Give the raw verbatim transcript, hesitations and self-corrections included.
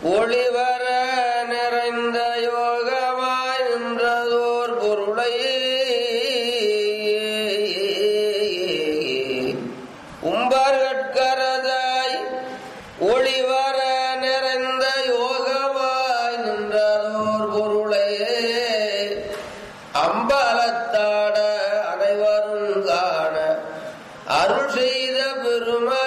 ஒளிவர நிறைந்த யோகமாய் நின்றதோர் பொருளை உம்பர்கட்கரதாய் ஒளிவர நிறைந்த யோகமாய் நின்றதோர் பொருளை அம்பலத்தாட அனைவரும் காண அருள் செய்த பெருமா